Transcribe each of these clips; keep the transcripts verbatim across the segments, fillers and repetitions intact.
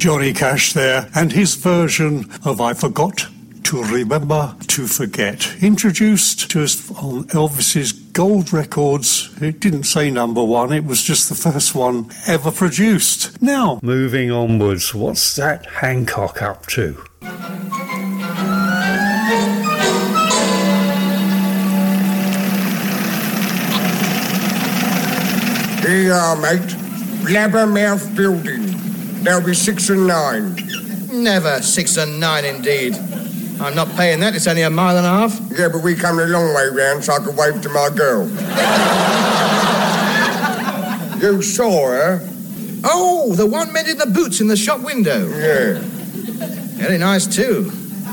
Johnny Cash there, and his version of I Forgot to Remember to Forget, introduced to us on Elvis's Gold Records. It didn't say number one, it was just the first one ever produced. Now, moving onwards, what's that Hancock up to? Here you are, mate. Blabbermouth Building. There'll be six and nine. Never six and nine, indeed. I'm not paying that. It's only a mile and a half. Yeah, but we come a long way round so I can wave to my girl. You saw her? Oh, the one mending the boots in the shop window. Yeah. Very nice, too.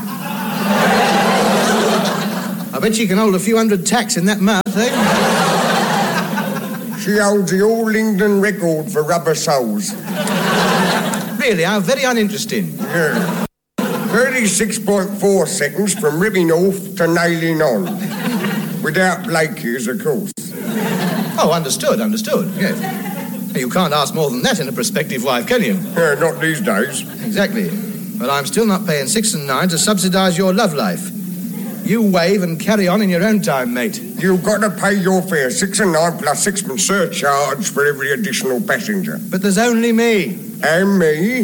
I bet she can hold a few hundred tacks in that mouth, eh? She holds the All England record for rubber soles. Really? How very uninteresting. Yeah. thirty-six point four seconds from ribbing off to nailing on. Without Blakey's, of course. Oh, understood, understood, yes. You can't ask more than that in a prospective wife, can you? Yeah, not these days. Exactly. But I'm still not paying six and nine to subsidise your love life. You wave and carry on in your own time, mate. You've got to pay your fare, six and nine plus sixpence surcharge for every additional passenger. But there's only me. And me?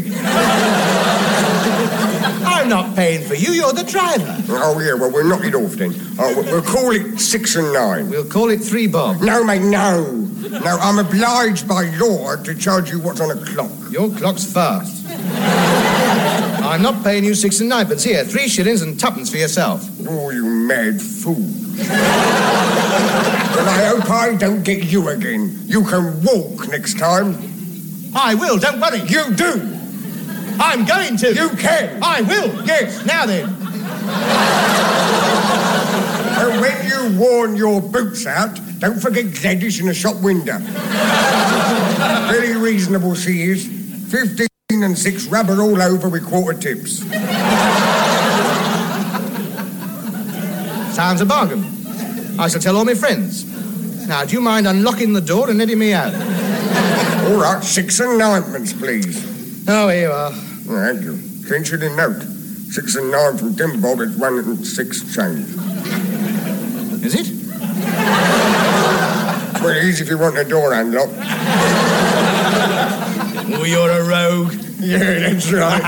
I'm not paying for you, you're the driver. Oh, yeah, well, we'll knock it off then. Oh, we'll call it six and nine. We'll call it three bob. No, mate, no. No, I'm obliged by law to charge you what's on a clock. Your clock's fast. I'm not paying you six and ninepence. Here, three shillings and twopence for yourself. Oh, you mad fool. Well, I hope I don't get you again. You can walk next time. I will, don't worry. You do. I'm going to. You can. I will. Yes. Now then. And when you worn your boots out, don't forget Gladys in the shop window. Very reasonable she is. Fifteen and six, rubber all over with quarter tips. Sounds a bargain. I shall tell all my friends. Now, do you mind unlocking the door and letting me out? All right, six and ninepence, please. Oh, here you are. Oh, thank you. Ten shilling note. Six and nine from Tim Bob, it's one and six change. Is it? Well, easy if you want the door unlocked. Oh, you're a rogue. Yeah, that's right.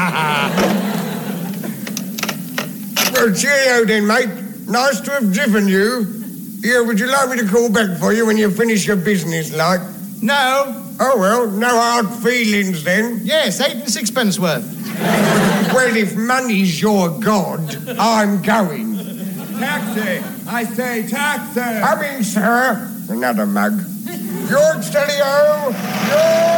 Well, cheerio then, mate. Nice to have driven you. Here, would you like me to call back for you when you finish your business, like? No. Oh, well, no hard feelings then. Yes, eight and sixpence worth. Well, if money's your god, I'm going. Taxi! I say taxi! Coming, sir. Another mug. George Stelio! George!